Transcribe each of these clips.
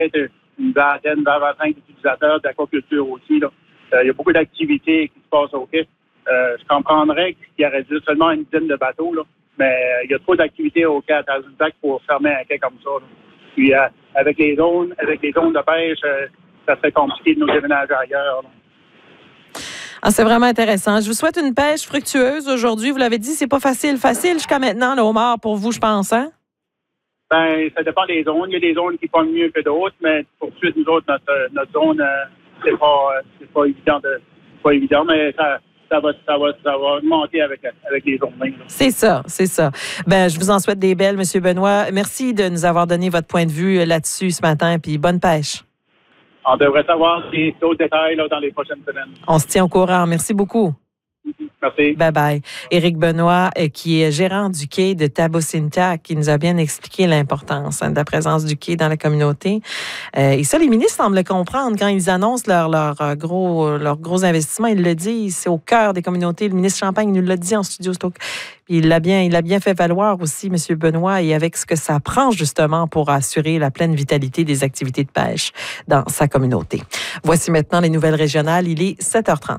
peut-être une vingtaine, 25 utilisateurs d'aquaculture aussi. Là. Il y a beaucoup d'activités qui se passent au quai. Je comprendrais qu'il y aurait juste seulement une dizaine de bateaux, là, mais il y a trop d'activités au quai à Tadoussac pour fermer un quai comme ça. Là. Puis avec les zones de pêche, ça serait compliqué de nous déménager ailleurs. Là. Ah, c'est vraiment intéressant. Je vous souhaite une pêche fructueuse aujourd'hui. Vous l'avez dit, c'est pas facile jusqu'à maintenant, le homard, pour vous, je pense, hein? Ben, ça dépend des zones. Il y a des zones qui pognent mieux que d'autres, mais pour tout de suite, nous autres, notre zone, c'est pas évident, mais ça va augmenter avec les journées. Là. C'est ça. Ben, je vous en souhaite des belles, M. Benoît. Merci de nous avoir donné votre point de vue là-dessus ce matin, puis bonne pêche. On devrait savoir d'autres détails là, dans les prochaines semaines. On se tient au courant. Merci beaucoup. Merci. Bye-bye. Éric Benoît, qui est gérant du quai de Tabo-Cynthia, qui nous a bien expliqué l'importance de la présence du quai dans la communauté. Et ça, les ministres semblent le comprendre quand ils annoncent leurs gros investissements. Ils le disent, c'est au cœur des communautés. Le ministre Champagne nous l'a dit en studio. Puis il l'a bien fait valoir aussi, M. Benoît, et avec ce que ça prend justement pour assurer la pleine vitalité des activités de pêche dans sa communauté. Voici maintenant les nouvelles régionales. Il est 7h30.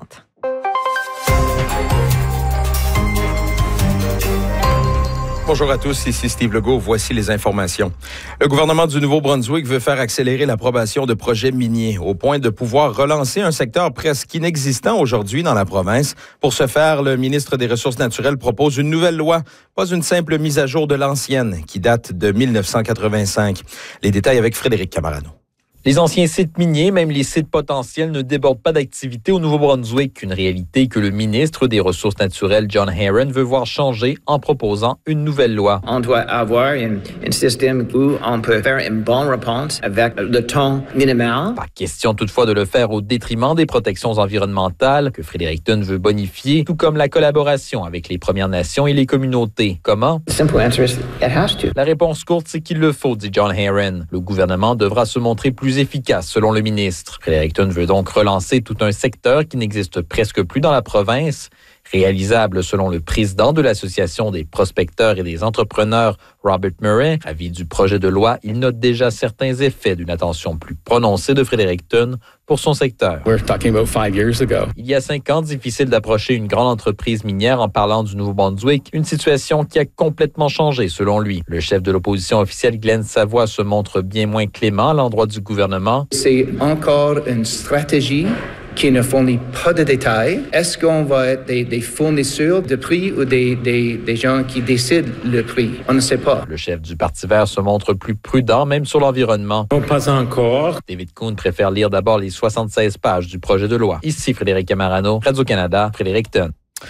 Bonjour à tous, ici Steve Legault. Voici les informations. Le gouvernement du Nouveau-Brunswick veut faire accélérer l'approbation de projets miniers au point de pouvoir relancer un secteur presque inexistant aujourd'hui dans la province. Pour ce faire, le ministre des Ressources naturelles propose une nouvelle loi, pas une simple mise à jour de l'ancienne qui date de 1985. Les détails avec Frédéric Camarano. Les anciens sites miniers, même les sites potentiels, ne débordent pas d'activité au Nouveau-Brunswick. Une réalité que le ministre des Ressources naturelles, John Herron, veut voir changer en proposant une nouvelle loi. On doit avoir un système où on peut faire une bonne réponse avec le temps minimal. Pas question toutefois de le faire au détriment des protections environnementales que Fredericton veut bonifier, tout comme la collaboration avec les Premières Nations et les communautés. Comment? The simple answer is it has to. La réponse courte, c'est qu'il le faut, dit John Herron. Le gouvernement devra se montrer plus efficace, selon le ministre. Fredericton veut donc relancer tout un secteur qui n'existe presque plus dans la province. Réalisable selon le président de l'Association des prospecteurs et des entrepreneurs, Robert Murray. Avis du projet de loi, il note déjà certains effets d'une attention plus prononcée de Fredericton pour son secteur. We're talking about 5 years ago. Il y a 5 ans, difficile d'approcher une grande entreprise minière en parlant du Nouveau-Brunswick, une situation qui a complètement changé selon lui. Le chef de l'opposition officielle, Glenn Savoie, se montre bien moins clément à l'endroit du gouvernement. C'est encore une stratégie qui ne fournit pas de détails. Est-ce qu'on va être des fournisseurs de prix ou des gens qui décident le prix? On ne sait pas. Le chef du Parti vert se montre plus prudent, même sur l'environnement. Non, pas encore. David Kuhn préfère lire d'abord les 76 pages du projet de loi. Ici Frédéric Camarano, Radio-Canada, Fredericton.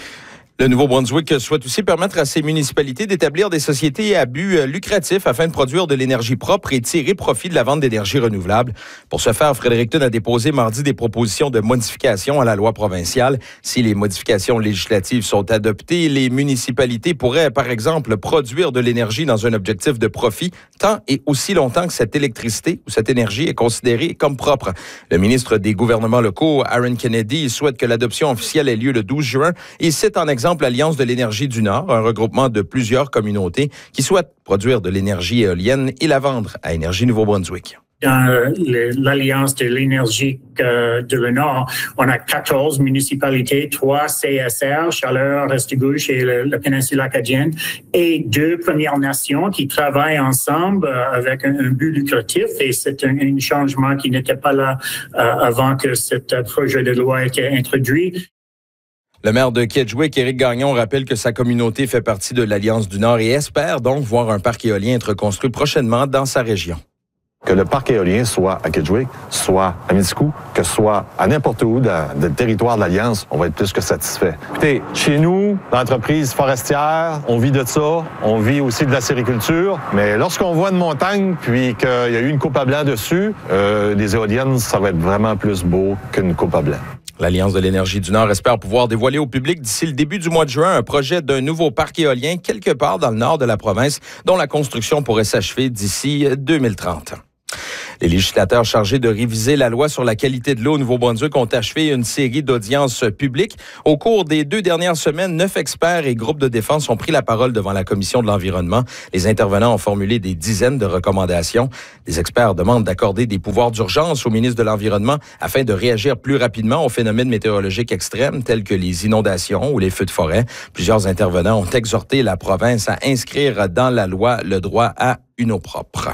Le Nouveau-Brunswick souhaite aussi permettre à ses municipalités d'établir des sociétés à but lucratif afin de produire de l'énergie propre et tirer profit de la vente d'énergie renouvelable. Pour ce faire, Fredericton a déposé mardi des propositions de modification à la loi provinciale. Si les modifications législatives sont adoptées, les municipalités pourraient, par exemple, produire de l'énergie dans un objectif de profit tant et aussi longtemps que cette électricité ou cette énergie est considérée comme propre. Le ministre des gouvernements locaux, Aaron Kennedy, souhaite que l'adoption officielle ait lieu le 12 juin et cite en exemple l'Alliance de l'énergie du Nord, un regroupement de plusieurs communautés qui souhaitent produire de l'énergie éolienne et la vendre à Énergie Nouveau-Brunswick. Dans l'Alliance de l'énergie de le Nord, on a 14 municipalités, 3 CSR, Chaleur, Restigouche et la péninsule acadienne, et 2 Premières Nations qui travaillent ensemble avec un but lucratif. Et c'est un changement qui n'était pas là avant que ce projet de loi ait été introduit. Le maire de Kedgewick, Éric Gagnon, rappelle que sa communauté fait partie de l'Alliance du Nord et espère donc voir un parc éolien être construit prochainement dans sa région. Que le parc éolien soit à Kedgewick, soit à Mitskou, que ce soit à n'importe où dans le territoire de l'Alliance, on va être plus que satisfait. Écoutez, chez nous, l'entreprise forestière, on vit de ça, on vit aussi de la sériculture, mais lorsqu'on voit une montagne puis qu'il y a eu une coupe à blanc dessus, des éoliennes, ça va être vraiment plus beau qu'une coupe à blanc. L'Alliance de l'énergie du Nord espère pouvoir dévoiler au public d'ici le début du mois de juin un projet d'un nouveau parc éolien quelque part dans le nord de la province dont la construction pourrait s'achever d'ici 2030. Les législateurs chargés de réviser la loi sur la qualité de l'eau au Nouveau-Brunswick ont achevé une série d'audiences publiques. Au cours des 2 dernières semaines, 9 experts et groupes de défense ont pris la parole devant la Commission de l'environnement. Les intervenants ont formulé des dizaines de recommandations. Les experts demandent d'accorder des pouvoirs d'urgence au ministre de l'Environnement afin de réagir plus rapidement aux phénomènes météorologiques extrêmes tels que les inondations ou les feux de forêt. Plusieurs intervenants ont exhorté la province à inscrire dans la loi le droit à une eau propre.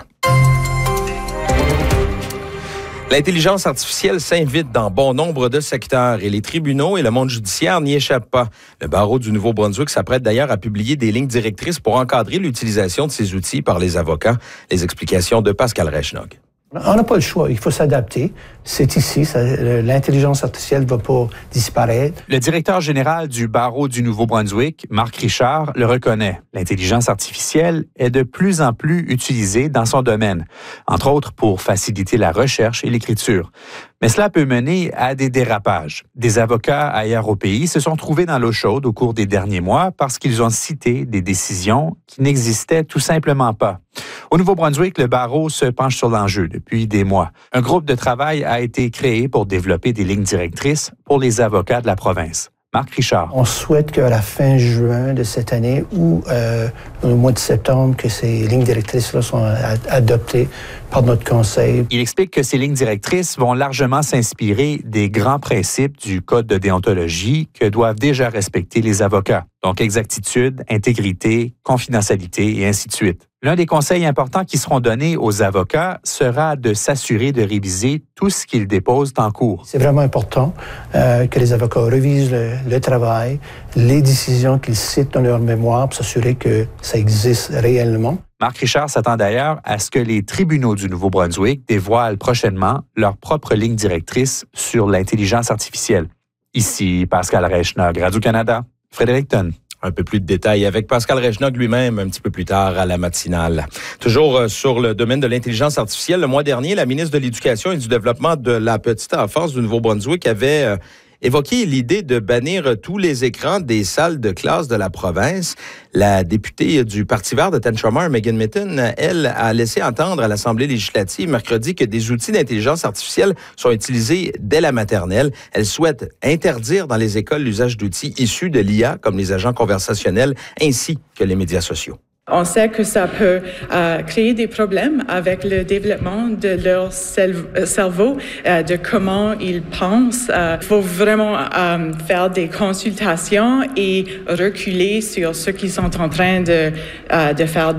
L'intelligence artificielle s'invite dans bon nombre de secteurs et les tribunaux et le monde judiciaire n'y échappent pas. Le barreau du Nouveau-Brunswick s'apprête d'ailleurs à publier des lignes directrices pour encadrer l'utilisation de ces outils par les avocats. Les explications de Pascal Reichnog. On n'a pas le choix, il faut s'adapter. C'est ici, l'intelligence artificielle ne va pas disparaître. Le directeur général du barreau du Nouveau-Brunswick, Marc Richard, le reconnaît. L'intelligence artificielle est de plus en plus utilisée dans son domaine, entre autres pour faciliter la recherche et l'écriture. Mais cela peut mener à des dérapages. Des avocats ailleurs au pays se sont trouvés dans l'eau chaude au cours des derniers mois parce qu'ils ont cité des décisions qui n'existaient tout simplement pas. Au Nouveau-Brunswick, le barreau se penche sur l'enjeu depuis des mois. Un groupe de travail a été créé pour développer des lignes directrices pour les avocats de la province. Marc Richard. On souhaite qu'à la fin juin de cette année ou au mois de septembre, que ces lignes directrices-là sont adoptées par notre conseil. Il explique que ces lignes directrices vont largement s'inspirer des grands principes du Code de déontologie que doivent déjà respecter les avocats. Donc, exactitude, intégrité, confidentialité et ainsi de suite. L'un des conseils importants qui seront donnés aux avocats sera de s'assurer de réviser tout ce qu'ils déposent en cours. C'est vraiment important que les avocats révisent le travail, les décisions qu'ils citent dans leur mémoire pour s'assurer que ça existe réellement. Marc Richard s'attend d'ailleurs à ce que les tribunaux du Nouveau-Brunswick dévoilent prochainement leur propre ligne directrice sur l'intelligence artificielle. Ici, Pascal Reichnog, Radio-Canada, Fredericton. Un peu plus de détails avec Pascal Reichnog lui-même un petit peu plus tard à la matinale. Toujours sur le domaine de l'intelligence artificielle, le mois dernier, la ministre de l'Éducation et du Développement de la petite enfance du Nouveau-Brunswick avait évoqué l'idée de bannir tous les écrans des salles de classe de la province. La députée du Parti vert de Tenshaw-Mar, Megan Mitton, elle, a laissé entendre à l'Assemblée législative mercredi que des outils d'intelligence artificielle sont utilisés dès la maternelle. Elle souhaite interdire dans les écoles l'usage d'outils issus de l'IA, comme les agents conversationnels, ainsi que les médias sociaux. On sait que ça peut créer des problèmes avec le développement de leur cerveau, de comment ils pensent. Il faut vraiment faire des consultations et reculer sur ce qu'ils sont en train de faire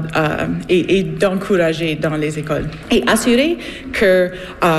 et d'encourager dans les écoles. Et assurer que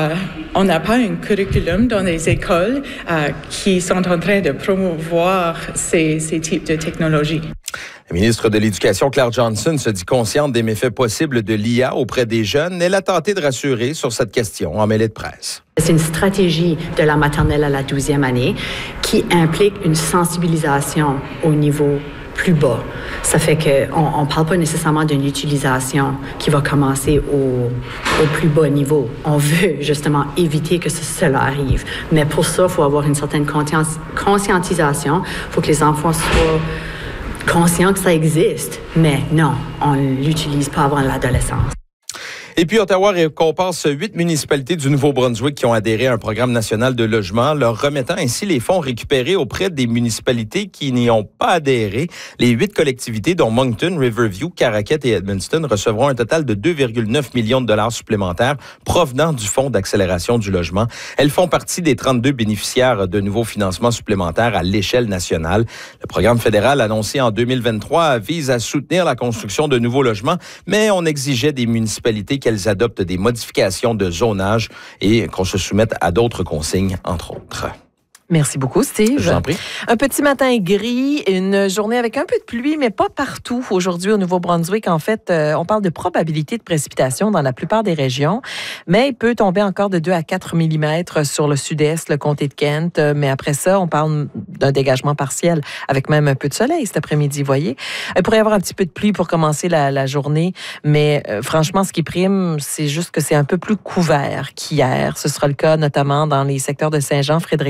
on n'a pas un curriculum dans les écoles qui sont en train de promouvoir ces types de technologies. La ministre de l'Éducation, Claire Johnson, se dit consciente des méfaits possibles de l'IA auprès des jeunes. Elle a tenté de rassurer sur cette question en mêlée de presse. C'est une stratégie de la maternelle à la 12e année qui implique une sensibilisation au niveau plus bas. Ça fait qu'on ne parle pas nécessairement d'une utilisation qui va commencer au plus bas niveau. On veut justement éviter que cela arrive. Mais pour ça, il faut avoir une certaine conscientisation. Il faut que les enfants soient conscients que ça existe. Mais non, on ne l'utilise pas avant l'adolescence. Et puis, Ottawa récompense 8 municipalités du Nouveau-Brunswick qui ont adhéré à un programme national de logement, leur remettant ainsi les fonds récupérés auprès des municipalités qui n'y ont pas adhéré. Les 8 collectivités, dont Moncton, Riverview, Caraquet et Edmundston, recevront un total de 2,9 millions de dollars supplémentaires provenant du Fonds d'accélération du logement. Elles font partie des 32 bénéficiaires de nouveaux financements supplémentaires à l'échelle nationale. Le programme fédéral annoncé en 2023 vise à soutenir la construction de nouveaux logements, mais on exigeait des municipalités qu'elles adoptent des modifications de zonage et qu'on se soumette à d'autres consignes, entre autres. Merci beaucoup, Steve. Je vous en prie. Un petit matin gris, une journée avec un peu de pluie, mais pas partout. Aujourd'hui, au Nouveau-Brunswick, en fait, on parle de probabilité de précipitation dans la plupart des régions, mais il peut tomber encore de 2 à 4 mm sur le sud-est, le comté de Kent. Mais après ça, on parle d'un dégagement partiel, avec même un peu de soleil cet après-midi, voyez. Il pourrait y avoir un petit peu de pluie pour commencer la journée, mais franchement, ce qui prime, c'est juste que c'est un peu plus couvert qu'hier. Ce sera le cas notamment dans les secteurs de Saint-Jean, Fredericton, le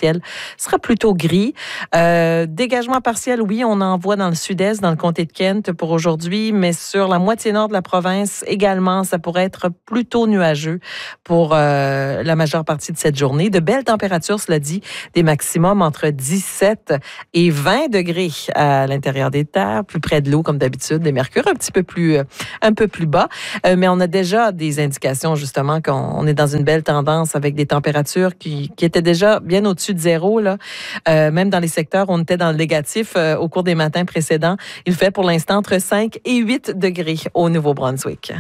ciel sera plutôt gris. Dégagement partiel, oui, on en voit dans le sud-est, dans le comté de Kent pour aujourd'hui, mais sur la moitié nord de la province également, ça pourrait être plutôt nuageux pour la majeure partie de cette journée. De belles températures, cela dit, des maximums entre 17 et 20 degrés à l'intérieur des terres, plus près de l'eau comme d'habitude, des mercures un peu plus bas. Mais on a déjà des indications justement qu'on est dans une belle tendance avec des températures qui étaient déjà bien au-dessus de zéro. Là. Même dans les secteurs où on était dans le négatif au cours des matins précédents, il fait pour l'instant entre 5 et 8 degrés au Nouveau-Brunswick.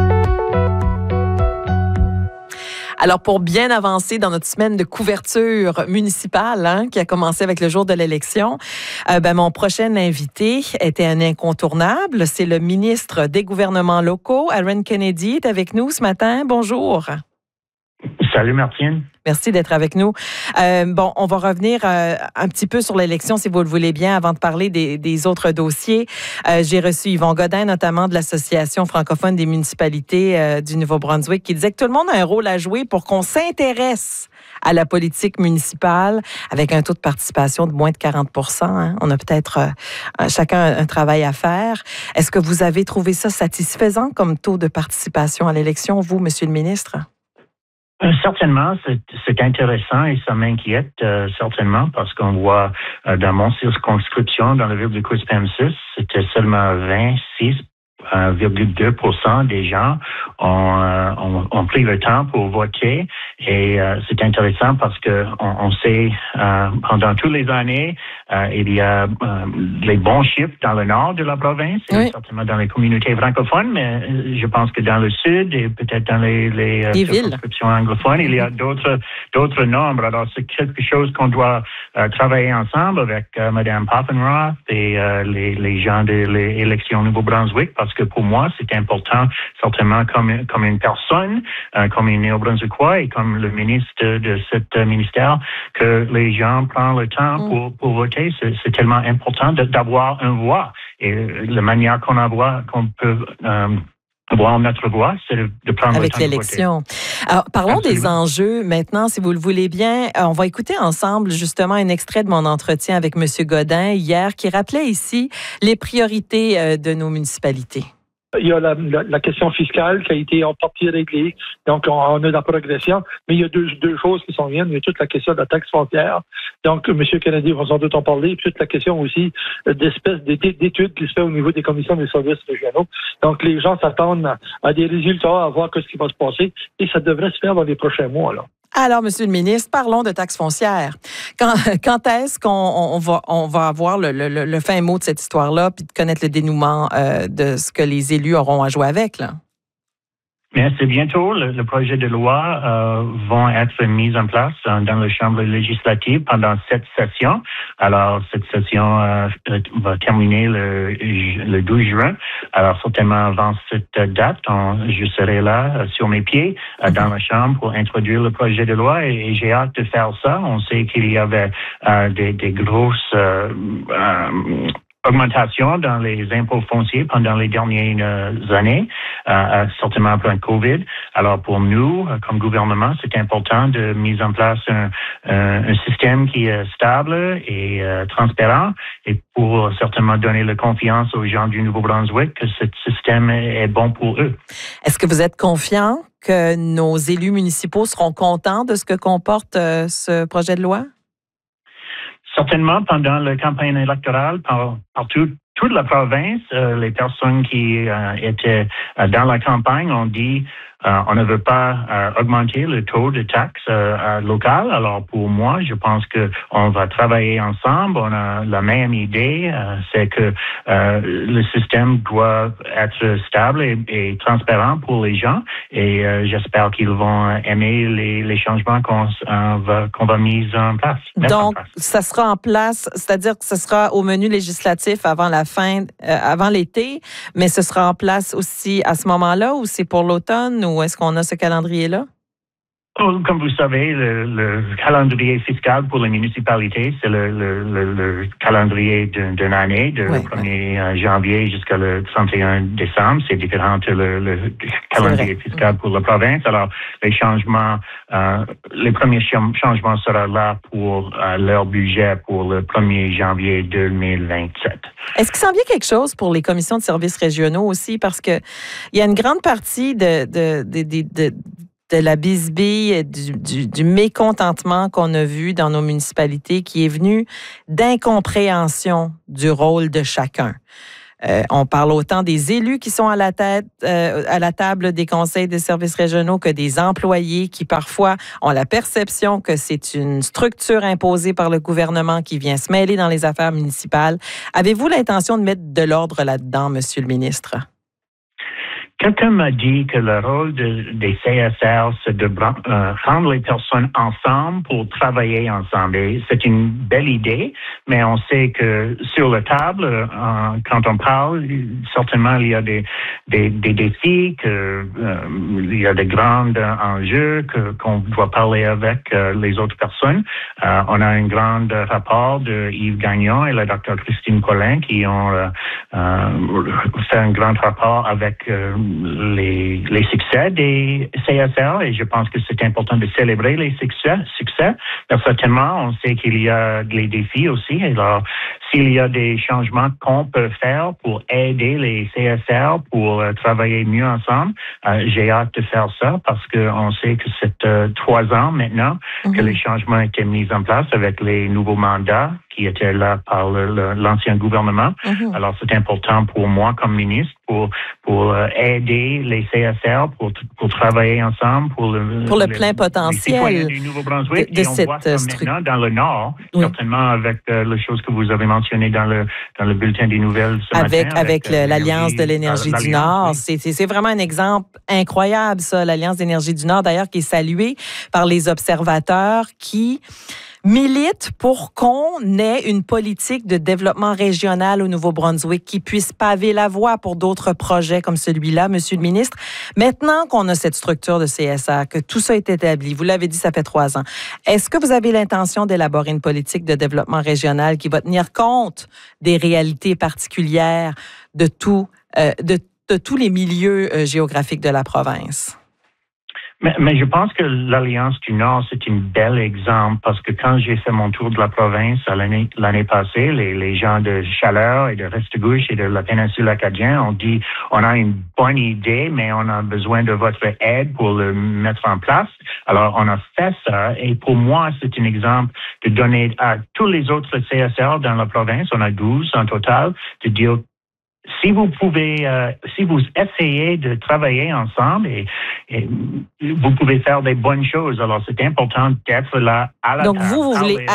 Alors, pour bien avancer dans notre semaine de couverture municipale, qui a commencé avec le jour de l'élection, mon prochain invité était un incontournable. C'est le ministre des gouvernements locaux, Aaron Kennedy, est avec nous ce matin. Bonjour. Salut, Martine. Merci d'être avec nous. On va revenir un petit peu sur l'élection, si vous le voulez bien, avant de parler des autres dossiers. J'ai reçu Yvon Godin, notamment de l'Association francophone des municipalités du Nouveau-Brunswick, qui disait que tout le monde a un rôle à jouer pour qu'on s'intéresse à la politique municipale avec un taux de participation de moins de 40 %. On a peut-être chacun un travail à faire. Est-ce que vous avez trouvé ça satisfaisant comme taux de participation à l'élection, vous, Monsieur le ministre? Certainement, c'est intéressant et ça m'inquiète certainement parce qu'on voit dans mon circonscription, dans la ville de Quispamsis, c'était seulement 26,2% des gens ont pris le temps pour voter et c'est intéressant parce que on sait pendant toutes les années il y a les bons chiffres dans le nord de la province et certainement dans les communautés francophones, mais je pense que dans le sud et peut-être dans les circonscriptions anglophones, il y a d'autres nombres. Alors c'est quelque chose qu'on doit travailler ensemble avec Mme Papenroth et les gens de l'élection Nouveau-Brunswick parce que pour moi, c'est important, certainement, comme une personne, comme un Néo-Brunswickois et comme le ministre de ce ministère, que les gens prennent le temps pour voter. C'est tellement important d'avoir une voix. Et la manière qu'on peut avoir notre voix, c'est de prendre le temps avec l'élection. Alors, parlons des enjeux maintenant, si vous le voulez bien. On va écouter ensemble justement un extrait de mon entretien avec M. Godin hier qui rappelait ici les priorités de nos municipalités. Il y a la question fiscale qui a été en partie réglée. Donc, on a de la progression. Mais il y a deux choses qui s'en viennent. Il y a toute la question de la taxe foncière. Donc, M. Kennedy va sans doute en parler. Puis toute la question aussi d'études qui se fait au niveau des commissions des services régionaux. Donc, les gens s'attendent à des résultats, à voir ce qui va se passer. Et ça devrait se faire dans les prochains mois, là. Alors, Monsieur le ministre, parlons de taxes foncières. Quand est-ce qu'on va avoir le fin mot de cette histoire-là, puis de connaître le dénouement de ce que les élus auront à jouer avec, là? Bien, c'est bientôt. Le projet de loi vont être mis en place dans la Chambre législative pendant cette session. Alors, cette session va terminer le 12 juin. Alors, certainement avant cette date, je serai là sur mes pieds dans la Chambre pour introduire le projet de loi et j'ai hâte de faire ça. On sait qu'il y avait des grosses augmentation dans les impôts fonciers pendant les dernières années, certainement après le COVID. Alors pour nous, comme gouvernement, c'est important de mettre en place un système qui est stable et transparent et pour certainement donner la confiance aux gens du Nouveau-Brunswick que ce système est bon pour eux. Est-ce que vous êtes confiant que nos élus municipaux seront contents de ce que comporte ce projet de loi? Certainement, pendant la campagne électorale, partout, toute la province, les personnes qui étaient dans la campagne ont dit on ne veut pas augmenter le taux de taxes locales. Alors pour moi, je pense que on va travailler ensemble. On a la même idée, c'est que le système doit être stable et transparent pour les gens. Et j'espère qu'ils vont aimer les changements qu'on va mettre en place. Donc, ça sera en place, c'est-à-dire que ce sera au menu législatif avant la fin, avant l'été, mais ce sera en place aussi à ce moment-là ou c'est pour l'automne ou est-ce qu'on a ce calendrier-là? Comme vous savez, le calendrier fiscal pour les municipalités, c'est le calendrier d'une année, du 1er janvier jusqu'à le 31 décembre. C'est différent que le calendrier fiscal pour la province. Alors, les changements, les premiers changements seront là pour leur budget pour le 1er janvier 2027. Est-ce qu'il s'en vient quelque chose pour les commissions de services régionaux aussi? Parce que il y a une grande partie de la bisbille, du mécontentement qu'on a vu dans nos municipalités qui est venu d'incompréhension du rôle de chacun. On parle autant des élus qui sont à la table des conseils des services régionaux que des employés qui parfois ont la perception que c'est une structure imposée par le gouvernement qui vient se mêler dans les affaires municipales. Avez-vous l'intention de mettre de l'ordre là-dedans, Monsieur le ministre? Quelqu'un m'a dit que le rôle des CSR, c'est de rendre les personnes ensemble pour travailler ensemble. Et c'est une belle idée, mais on sait que sur la table, quand on parle, certainement il y a des défis, il y a des grands enjeux qu'on doit parler avec les autres personnes. On a un grand rapport de Yves Gagnon et la Dr. Christine Collin qui ont fait un grand rapport avec les succès des CSR et je pense que c'est important de célébrer les succès. Certainement, on sait qu'il y a des défis aussi. Alors, s'il y a des changements qu'on peut faire pour aider les CSR pour travailler mieux ensemble, j'ai hâte de faire ça parce qu'on sait que c'est 3 ans maintenant que les changements étaient mis en place avec les nouveaux mandats qui étaient là par l'ancien gouvernement. Alors, c'est important pour moi comme ministre pour aider les CSR pour travailler ensemble pour le plein potentiel du Nouveau-Brunswick. de cette structure. Maintenant, dans le Nord, certainement avec les choses que vous avez mentionnées dans le bulletin des nouvelles ce matin. Avec l'Alliance de l'énergie du Nord. C'est vraiment un exemple incroyable, ça, l'Alliance d'énergie du Nord, d'ailleurs, qui est saluée par les observateurs qui milite pour qu'on ait une politique de développement régional au Nouveau-Brunswick qui puisse paver la voie pour d'autres projets comme celui-là, Monsieur le ministre. Maintenant qu'on a cette structure de CSR, que tout ça est établi, vous l'avez dit, ça fait 3 ans, est-ce que vous avez l'intention d'élaborer une politique de développement régional qui va tenir compte des réalités particulières de tous les milieux géographiques de la province? Mais je pense que l'Alliance du Nord, c'est un bel exemple parce que quand j'ai fait mon tour de la province l'année passée, les gens de Chaleur et de Restigouche et de la péninsule acadienne ont dit on a une bonne idée, mais on a besoin de votre aide pour le mettre en place. Alors, on a fait ça et pour moi, c'est un exemple de donner à tous les autres CSR dans la province, on a 12 en total, de dire si vous pouvez, si vous essayez de travailler ensemble et vous pouvez faire des bonnes choses. Alors, c'est important d'être là à la table. Donc, vous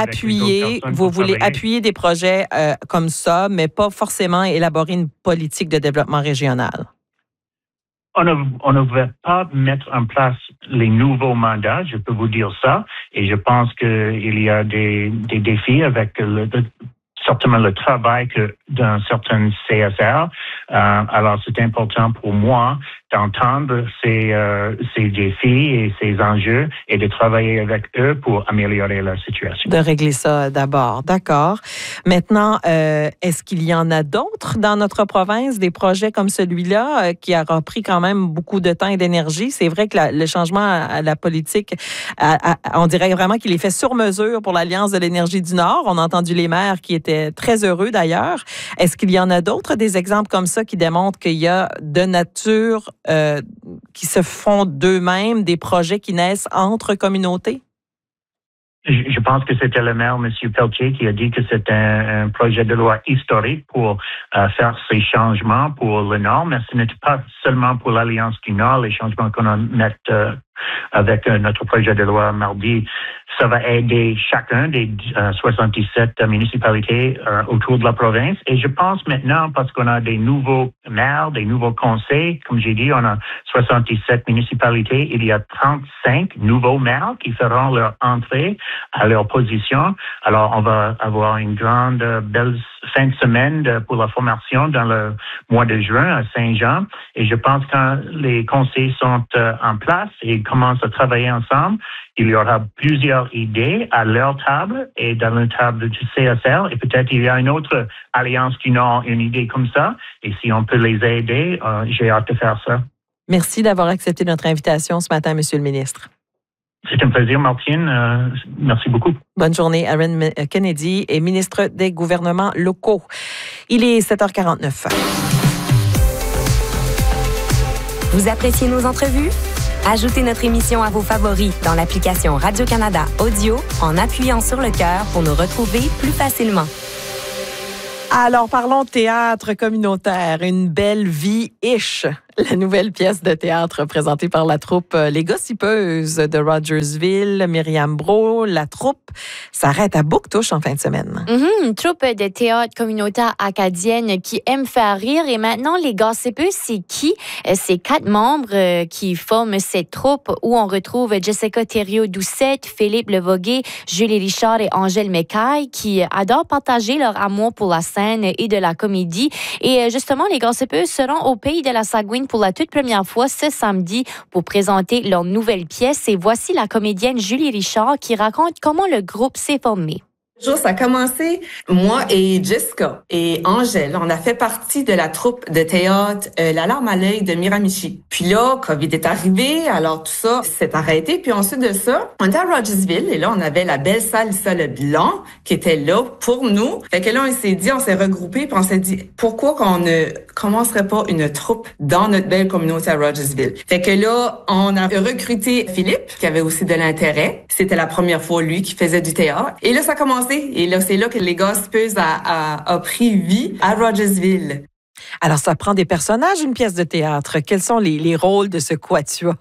voulez appuyer des projets comme ça, mais pas forcément élaborer une politique de développement régional. On ne veut pas mettre en place les nouveaux mandats, je peux vous dire ça. Et je pense qu'il y a des défis avec certainement le travail d'un certain CSR. Alors, c'est important pour moi d'entendre ces défis et ces enjeux et de travailler avec eux pour améliorer la situation. De régler ça d'abord, d'accord. Maintenant, est-ce qu'il y en a d'autres dans notre province, des projets comme celui-là qui aura pris quand même beaucoup de temps et d'énergie? C'est vrai que le changement à la politique, on dirait vraiment qu'il est fait sur mesure pour l'Alliance de l'énergie du Nord. On a entendu les maires qui étaient très heureux d'ailleurs. Est-ce qu'il y en a d'autres, des exemples comme ça qui démontrent qu'il y a de nature qui se font d'eux-mêmes, des projets qui naissent entre communautés? Je pense que c'était le maire, M. Pelletier, qui a dit que c'était un projet de loi historique pour faire ces changements pour le Nord, mais ce n'était pas seulement pour l'Alliance du Nord, les changements qu'on a mis avec notre projet de loi mardi. Ça va aider chacun des 77 municipalités autour de la province. Et je pense maintenant, parce qu'on a des nouveaux maires, des nouveaux conseils, comme j'ai dit, on a 77 municipalités. Il y a 35 nouveaux maires qui feront leur entrée à leur position. Alors, on va avoir une grande, belle fin de semaine pour la formation dans le mois de juin à Saint-Jean. Et je pense que quand les conseils sont en place et commencent à travailler ensemble, il y aura plusieurs idées à leur table et dans la table du CSL. Et peut-être il y a une autre alliance qui a une idée comme ça. Et si on peut les aider, j'ai hâte de faire ça. Merci d'avoir accepté notre invitation ce matin, Monsieur le ministre. C'est un plaisir, Martine. Merci beaucoup. Bonne journée. Aaron Kennedy est ministre des gouvernements locaux. Il est 7h49. Vous appréciez nos entrevues? Ajoutez notre émission à vos favoris dans l'application Radio-Canada Audio en appuyant sur le cœur pour nous retrouver plus facilement. Alors, parlons théâtre communautaire, une belle vie-ish. La nouvelle pièce de théâtre présentée par la troupe Les Gossipeuses de Rogersville, Myriam Brault. La troupe s'arrête à Bouctouche en fin de semaine. Une troupe de théâtre communautaire acadienne qui aime faire rire. Et maintenant, Les Gossipeuses, c'est qui? C'est 4 membres qui forment cette troupe où on retrouve Jessica Thériault-Doucette, Philippe Levogué, Julie Richard et Angèle Mécaille qui adorent partager leur amour pour la scène et de la comédie. Et justement, Les Gossipeuses seront au Pays de la Sagouine pour la toute première fois ce samedi pour présenter leur nouvelle pièce. Et voici la comédienne Julie Richard qui raconte comment le groupe s'est formé. Bonjour, ça a commencé, moi et Jessica et Angèle, on a fait partie de la troupe de théâtre La larme à l'œil de Miramichi. Puis là, COVID est arrivé, alors tout ça s'est arrêté. Puis ensuite de ça, on était à Rogersville et là, on avait la belle salle Lisa Leblanc qui était là pour nous. Fait que là, on s'est regroupés puis on s'est dit, pourquoi qu'on ne commencerait pas une troupe dans notre belle communauté à Rogersville? Fait que là, on a recruté Philippe qui avait aussi de l'intérêt. C'était la première fois, lui, qui faisait du théâtre. Et là, ça a commencé. Et là, c'est là que Les Gossipeuses a pris vie à Rogersville. Alors, ça prend des personnages, une pièce de théâtre. Quels sont les rôles de ce quatuor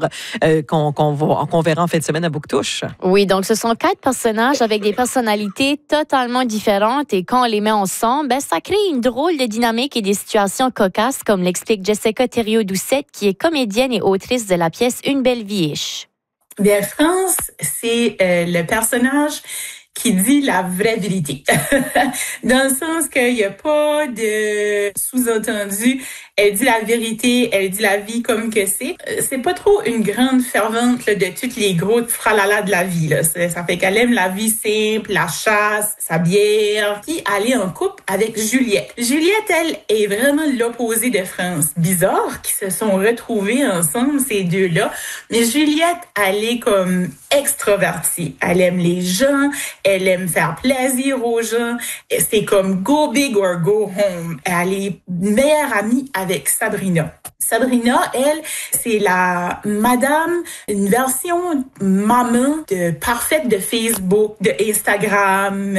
qu'on verra en fin de semaine à Bouctouche? Oui, donc ce sont 4 personnages avec des personnalités totalement différentes et quand on les met ensemble, ça crée une drôle de dynamique et des situations cocasses, comme l'explique Jessica Thériault-Doucette, qui est comédienne et autrice de la pièce Une belle vie-ish. Bien, France, c'est le personnage qui dit la vraie vérité. Dans le sens qu'il n'y a pas de sous-entendu. Elle dit la vérité, elle dit la vie comme que c'est. C'est pas trop une grande fervente là, de toutes les gros fralala de la vie. Là. Ça fait qu'elle aime la vie simple, la chasse, sa bière, puis elle est en couple avec Juliette. Juliette, elle, est vraiment l'opposé de France. Bizarre qu'ils se sont retrouvés ensemble, ces deux-là. Mais Juliette, elle est comme extrovertie. Elle aime les gens, elle aime faire plaisir aux gens. C'est comme go big or go home. Elle est meilleure amie avec Sabrina. Sabrina, elle, c'est la madame, une version maman parfaite de Facebook, de Instagram,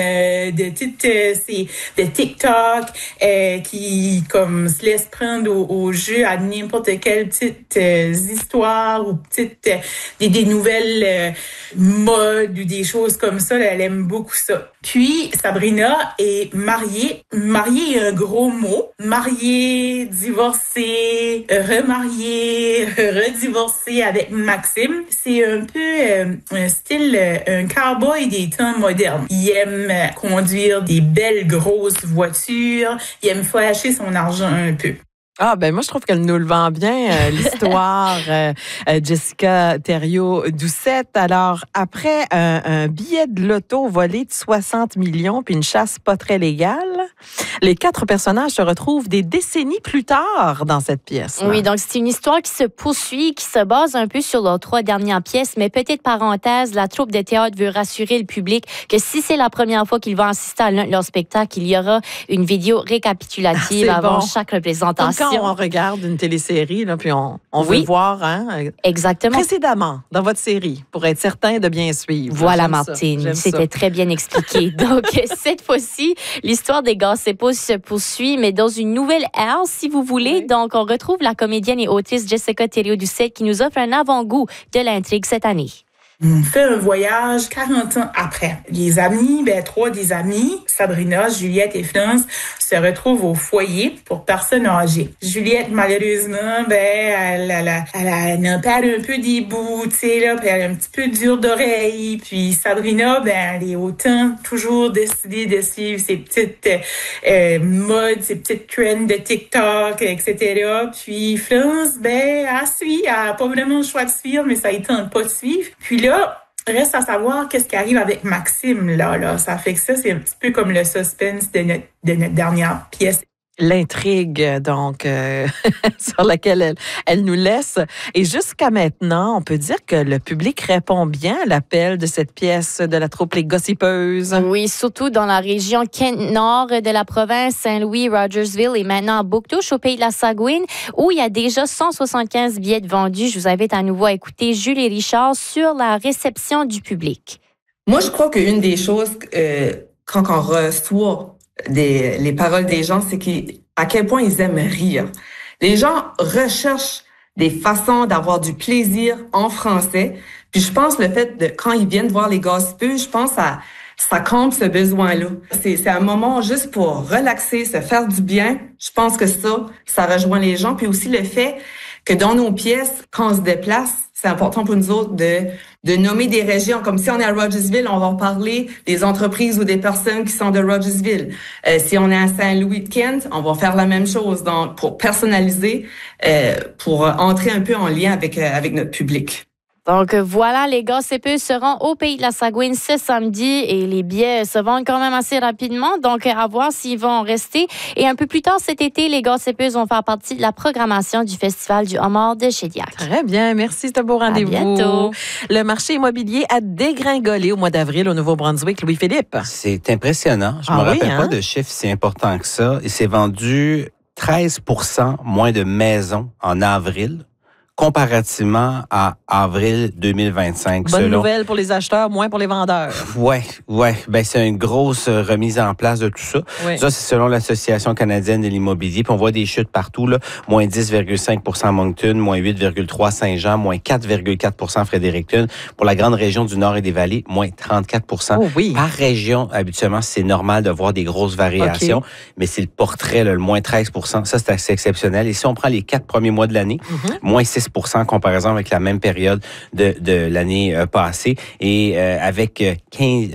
de TikTok, qui comme se laisse prendre au jeu à n'importe quelle petite histoire ou petite des nouvelles modes ou des choses comme ça. Elle aime beaucoup ça. Puis Sabrina est mariée. Mariée est un gros mot. Mariée, divorcée, remariée, redivorcée avec Maxime. C'est un peu un style, un cowboy des temps modernes. Il aime conduire des belles grosses voitures. Il aime flasher son argent un peu. Ah, ben moi, je trouve qu'elle nous le vend bien, l'histoire Jessica Thériault-Doucette. Alors, après un billet de loto volé de 60 millions puis une chasse pas très légale, les 4 personnages se retrouvent des décennies plus tard dans cette pièce. Oui, donc c'est une histoire qui se poursuit, qui se base un peu sur leurs 3 dernières pièces, mais petite parenthèse, la troupe de théâtre veut rassurer le public que si c'est la première fois qu'ils vont assister à l'un de leurs spectacles, il y aura une vidéo récapitulative avant chaque représentation. Quand on regarde une télésérie, là, puis on veut voir exactement précédemment dans votre série pour être certain de bien suivre. Voilà, Martine, c'était très bien expliqué. Donc, cette fois-ci, l'histoire des Gossipeuses se poursuit, mais dans une nouvelle ère, si vous voulez. Oui. Donc, on retrouve la comédienne et autrice Jessica Thériault-Doucette qui nous offre un avant-goût de l'intrigue cette année. On fait un voyage 40 ans après. Les amis, 3 des amis, Sabrina, Juliette et Florence, se retrouvent au foyer pour personnes âgées. Juliette, malheureusement, elle en perd un peu des bouts, tu sais, là, puis elle est un petit peu dure d'oreille. Puis Sabrina, elle est autant toujours décidée de suivre ses petites modes, ses petites trends de TikTok, etc. Puis Florence, elle suit, elle n'a pas vraiment le choix de suivre, mais ça ne tente pas de suivre. Puis là, reste à savoir qu'est-ce qui arrive avec Maxime, là. Ça fait que ça, c'est un petit peu comme le suspense de notre dernière pièce. L'intrigue, donc, sur laquelle elle nous laisse. Et jusqu'à maintenant, on peut dire que le public répond bien à l'appel de cette pièce de la troupe Les Gossipeuses. Oui, surtout dans la région Kent-Nord de la province, Saint-Louis, Rogersville et maintenant à Bouctouche, au pays de la Sagouine, où il y a déjà 175 billets vendus. Je vous invite à nouveau à écouter Julie Richard sur la réception du public. Moi, je crois qu'une des choses, quand on reçoit les paroles des gens, c'est à quel point ils aiment rire. Les gens recherchent des façons d'avoir du plaisir en français. Puis je pense le fait de, quand ils viennent voir les Gossipeuses, je pense ça comble ce besoin-là. C'est un moment juste pour relaxer, se faire du bien. Je pense que ça rejoint les gens. Puis aussi le fait que dans nos pièces, quand on se déplace, c'est important pour nous autres de nommer des régions. Comme si on est à Rogersville, on va parler des entreprises ou des personnes qui sont de Rogersville. Si on est à Saint-Louis-de-Kent, on va faire la même chose pour personnaliser, pour entrer un peu en lien avec notre public. Donc voilà, les Gossipeuses seront au pays de la Sagouine ce samedi et les billets se vendent quand même assez rapidement. Donc à voir s'ils vont rester. Et un peu plus tard cet été, les Gossipeuses vont faire partie de la programmation du Festival du homard de Shediac. Très bien, merci, c'est un beau rendez-vous. À bientôt. Le marché immobilier a dégringolé au mois d'avril au Nouveau-Brunswick. Louis-Philippe. C'est impressionnant. Je me rappelle pas de chiffre si important que ça. Il s'est vendu 13% moins de maisons en avril, comparativement à avril 2025. Bonne nouvelle pour les acheteurs, moins pour les vendeurs. Ouais. C'est une grosse remise en place de tout ça. Oui. Ça, c'est selon l'Association canadienne de l'immobilier. Puis on voit des chutes partout, là. Moins 10,5% à Moncton, moins 8,3% Saint-Jean, moins 4,4% à Fredericton. Pour la grande région du Nord et des Vallées, moins 34%. Oh oui. Par région, habituellement, c'est normal de voir des grosses variations. Okay. Mais c'est le portrait, là, le moins 13%. Ça, c'est assez exceptionnel. Et si on prend les 4 premiers mois de l'année, moins 6% en comparaison avec la même période de l'année passée et avec 15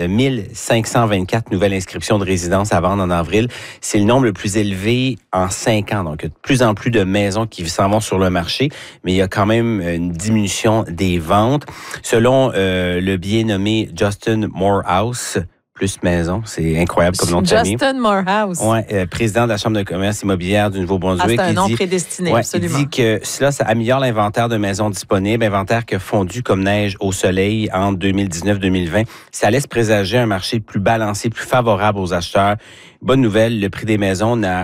524 nouvelles inscriptions de résidences à vendre en avril. C'est le nombre le plus élevé en 5 ans. Donc, il y a de plus en plus de maisons qui s'en vont sur le marché, mais il y a quand même une diminution des ventes. Selon le bien nommé Justin Morehouse, plus maison, c'est incroyable comme nom de famille. Justin Morehouse. Ouais, président de la Chambre de commerce immobilière du Nouveau-Brunswick. C'est un nom prédestiné, absolument. Il dit que cela, ça améliore l'inventaire de maisons disponibles, inventaire qui a fondu comme neige au soleil entre 2019-2020. Ça laisse présager un marché plus balancé, plus favorable aux acheteurs. Bonne nouvelle, le prix des maisons n'a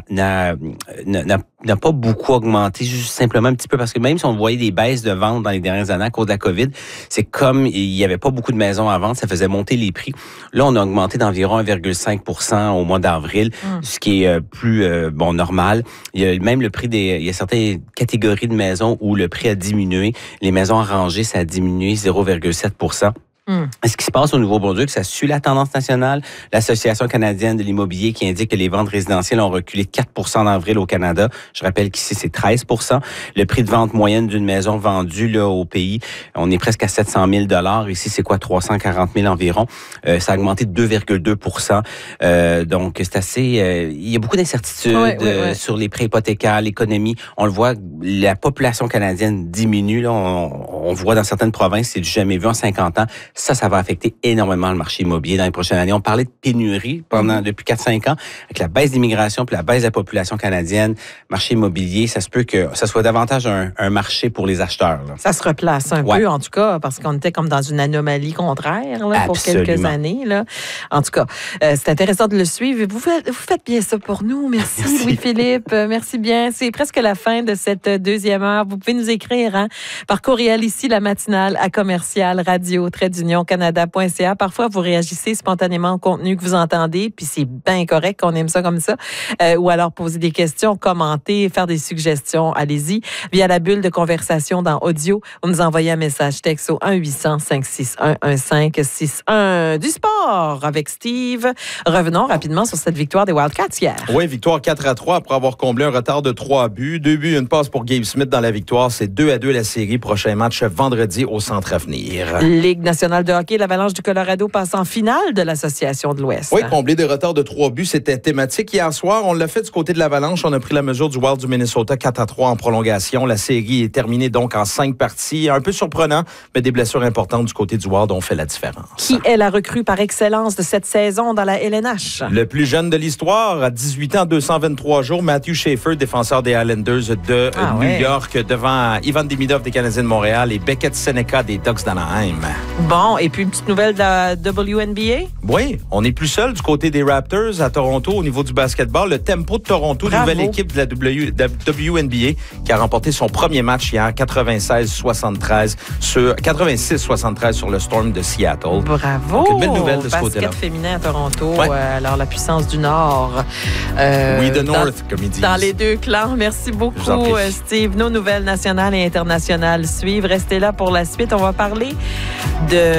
pas beaucoup augmenté, juste simplement un petit peu, parce que même si on voyait des baisses de ventes dans les dernières années à cause de la COVID, c'est comme il y avait pas beaucoup de maisons à vendre, ça faisait monter les prix. Là, on a augmenté d'environ 1,5% au mois d'avril, ce qui est plus normal. Il y a même le prix il y a certaines catégories de maisons où le prix a diminué. Les maisons rangées, ça a diminué 0,7%. Ce qui se passe au Nouveau-Brunswick, ça suit la tendance nationale. L'Association canadienne de l'immobilier qui indique que les ventes résidentielles ont reculé de 4% en avril au Canada. Je rappelle qu'ici, c'est 13%. Le prix de vente moyenne d'une maison vendue là au pays, on est presque à 700 000 $. Ici, c'est quoi, 340 000 environ. Ça a augmenté de 2,2%. Donc, c'est assez... il y a beaucoup d'incertitudes sur les prêts hypothécaires, l'économie. On le voit, la population canadienne diminue. Là, on voit dans certaines provinces, c'est du jamais vu en 50 ans. Ça va affecter énormément le marché immobilier dans les prochaines années. On parlait de pénurie depuis 4-5 ans. Avec la baisse d'immigration puis la baisse de la population canadienne, marché immobilier, ça se peut que ça soit davantage un marché pour les acheteurs. Là. Ça se replace un peu, en tout cas, parce qu'on était comme dans une anomalie contraire là, pour quelques années. Là. En tout cas, c'est intéressant de le suivre. Vous faites bien ça pour nous. Merci. Louis-Philippe. Merci bien. C'est presque la fin de cette deuxième heure. Vous pouvez nous écrire par courriel ici, la matinale à commercial radio-du union-canada.ca. Parfois, vous réagissez spontanément au contenu que vous entendez, puis c'est bien correct qu'on aime ça comme ça. Ou alors poser des questions, commenter, faire des suggestions. Allez-y. Via la bulle de conversation dans Audio, vous nous envoyez un message texte au 1-800-561-1561. Du sport avec Steve. Revenons rapidement sur cette victoire des Wildcats hier. Oui, victoire 4-3 après avoir comblé un retard de 3 buts. 2 buts, une passe pour Gabe Smith dans la victoire. C'est 2-2 la série. Prochain match vendredi au Centre Avenir. Ligue nationale de hockey, l'Avalanche du Colorado passe en finale de l'Association de l'Ouest. Oui, combler des retards de 3 buts, c'était thématique. Hier soir, on l'a fait du côté de l'Avalanche. On a pris la mesure du Wild du Minnesota 4-3 en prolongation. La série est terminée donc en 5 parties. Un peu surprenant, mais des blessures importantes du côté du Wild ont fait la différence. Qui est la recrue par excellence de cette saison dans la LNH? Le plus jeune de l'histoire, à 18 ans, 223 jours, Matthew Schaefer, défenseur des Islanders de New York, devant Ivan Demidov des Canadiens de Montréal et Beckett Seneca des Ducks d'Anaheim. Bon, et puis une petite nouvelle de la WNBA? Oui, on n'est plus seul du côté des Raptors à Toronto au niveau du basketball. Le Tempo de Toronto, nouvelle équipe de la WNBA qui a remporté son premier match hier, 86-73 sur le Storm de Seattle. Bravo! Donc, une belle nouvelle de ce côté-là. Basket féminin à Toronto. Ouais. Alors, la puissance du Nord. We the North, comme ils disent. Dans les deux clans. Merci beaucoup, Steve. Nos nouvelles nationales et internationales suivent. Restez là pour la suite. On va parler de